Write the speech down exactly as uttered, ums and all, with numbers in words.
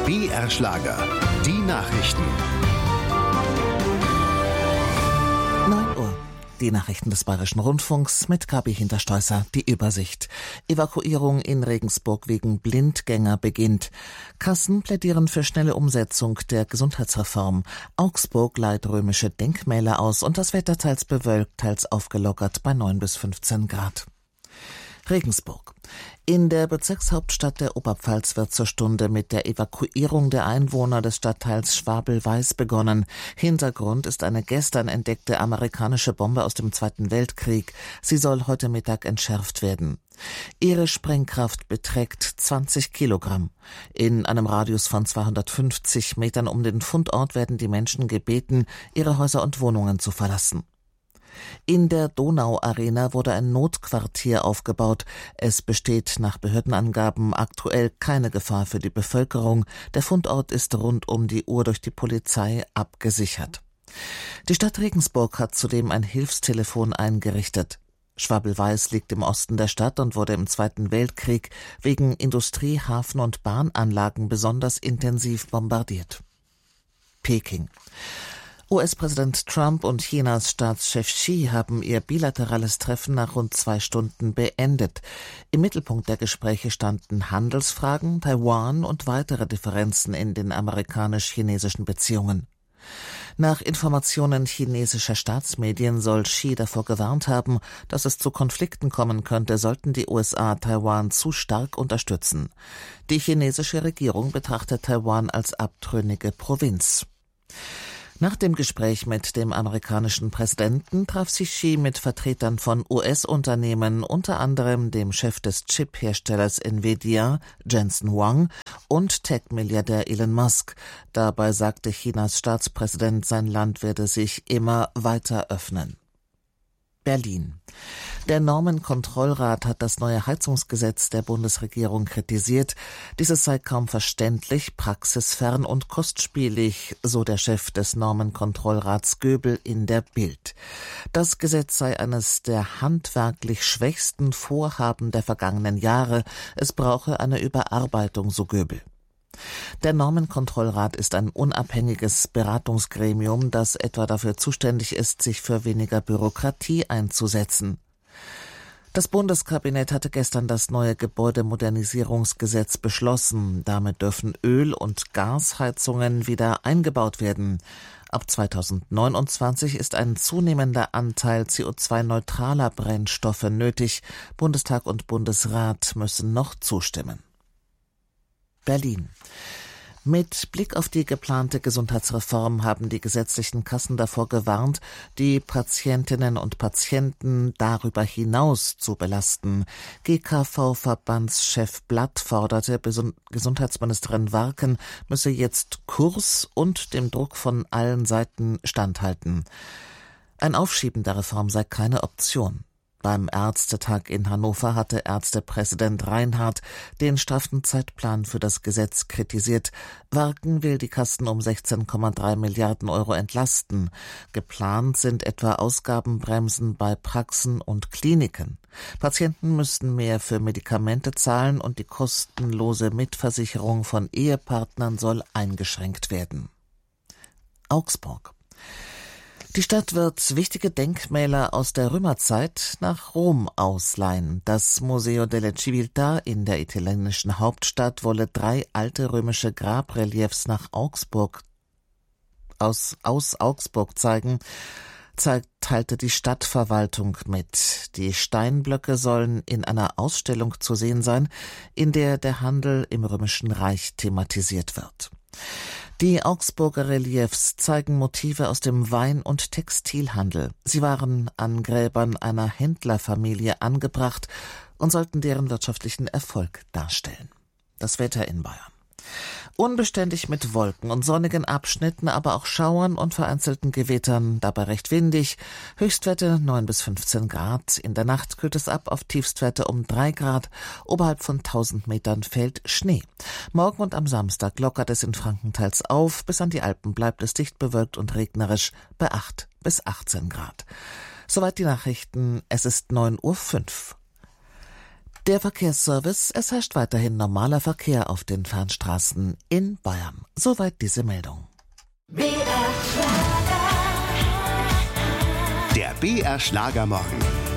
B R-Schlager, die Nachrichten. neun Uhr. Die Nachrichten des Bayerischen Rundfunks mit Gabi Hinterstoisser. Die Übersicht. Evakuierung in Regensburg wegen Blindgänger beginnt. Kassen plädieren für schnelle Umsetzung der Gesundheitsreform. Augsburg leiht römische Denkmäler aus und das Wetter teils bewölkt, teils aufgelockert bei neun bis fünfzehn Grad. Regensburg. In der Bezirkshauptstadt der Oberpfalz wird zur Stunde mit der Evakuierung der Einwohner des Stadtteils Schwabel-Weiß begonnen. Hintergrund ist eine gestern entdeckte amerikanische Bombe aus dem Zweiten Weltkrieg. Sie soll heute Mittag entschärft werden. Ihre Sprengkraft beträgt zwanzig Kilogramm. In einem Radius von zweihundertfünfzig Metern um den Fundort werden die Menschen gebeten, ihre Häuser und Wohnungen zu verlassen. In der Donau-Arena wurde ein Notquartier aufgebaut. Es besteht nach Behördenangaben aktuell keine Gefahr für die Bevölkerung. Der Fundort ist rund um die Uhr durch die Polizei abgesichert. Die Stadt Regensburg hat zudem ein Hilfstelefon eingerichtet. Schwabel-Weiß liegt im Osten der Stadt und wurde im Zweiten Weltkrieg wegen Industrie-, Hafen- und Bahnanlagen besonders intensiv bombardiert. Peking. U S-Präsident Trump und Chinas Staatschef Xi haben ihr bilaterales Treffen nach rund zwei Stunden beendet. Im Mittelpunkt der Gespräche standen Handelsfragen, Taiwan und weitere Differenzen in den amerikanisch-chinesischen Beziehungen. Nach Informationen chinesischer Staatsmedien soll Xi davor gewarnt haben, dass es zu Konflikten kommen könnte, sollten die U S A Taiwan zu stark unterstützen. Die chinesische Regierung betrachtet Taiwan als abtrünnige Provinz. Nach dem Gespräch mit dem amerikanischen Präsidenten traf sich Xi mit Vertretern von U S-Unternehmen, unter anderem dem Chef des Chip-Herstellers Nvidia, Jensen Huang, und Tech-Milliardär Elon Musk. Dabei sagte Chinas Staatspräsident, sein Land werde sich immer weiter öffnen. Berlin. Der Normenkontrollrat hat das neue Heizungsgesetz der Bundesregierung kritisiert. Dieses sei kaum verständlich, praxisfern und kostspielig, so der Chef des Normenkontrollrats Göbel in der Bild. Das Gesetz sei eines der handwerklich schwächsten Vorhaben der vergangenen Jahre. Es brauche eine Überarbeitung, so Göbel. Der Normenkontrollrat ist ein unabhängiges Beratungsgremium, das etwa dafür zuständig ist, sich für weniger Bürokratie einzusetzen. Das Bundeskabinett hatte gestern das neue Gebäudemodernisierungsgesetz beschlossen. Damit dürfen Öl- und Gasheizungen wieder eingebaut werden. Ab zweitausendneunundzwanzig ist ein zunehmender Anteil C O zwei neutraler Brennstoffe nötig. Bundestag und Bundesrat müssen noch zustimmen. Berlin. Mit Blick auf die geplante Gesundheitsreform haben die gesetzlichen Kassen davor gewarnt, die Patientinnen und Patienten darüber hinaus zu belasten. G K V-Verbandschef Blatt forderte, Gesundheitsministerin Warken müsse jetzt Kurs und dem Druck von allen Seiten standhalten. Ein Aufschieben der Reform sei keine Option. Beim Ärztetag in Hannover hatte Ärztepräsident Reinhardt den straffen Zeitplan für das Gesetz kritisiert. Warken will die Kassen um sechzehn Komma drei Milliarden Euro entlasten. Geplant sind etwa Ausgabenbremsen bei Praxen und Kliniken. Patienten müssten mehr für Medikamente zahlen und die kostenlose Mitversicherung von Ehepartnern soll eingeschränkt werden. Augsburg. Die Stadt wird wichtige Denkmäler aus der Römerzeit nach Rom ausleihen. Das Museo della Civiltà in der italienischen Hauptstadt wolle drei alte römische Grabreliefs nach Augsburg aus, aus Augsburg zeigen, teilte die Stadtverwaltung mit. Die Steinblöcke sollen in einer Ausstellung zu sehen sein, in der der Handel im Römischen Reich thematisiert wird. Die Augsburger Reliefs zeigen Motive aus dem Wein- und Textilhandel. Sie waren an Gräbern einer Händlerfamilie angebracht und sollten deren wirtschaftlichen Erfolg darstellen. Das Wetter in Bayern. Unbeständig mit Wolken und sonnigen Abschnitten, aber auch Schauern und vereinzelten Gewittern, dabei recht windig. Höchstwerte neun bis fünfzehn Grad. In der Nacht kühlt es ab auf Tiefstwerte um drei Grad. Oberhalb von tausend Metern fällt Schnee. Morgen und am Samstag lockert es in Franken teils auf. Bis an die Alpen bleibt es dicht bewölkt und regnerisch bei acht bis achtzehn Grad. Soweit die Nachrichten. Es ist neun Uhr fünf. Der Verkehrsservice, es herrscht weiterhin normaler Verkehr auf den Fernstraßen in Bayern. Soweit diese Meldung. B R Schlager. Der B R Schlagermorgen.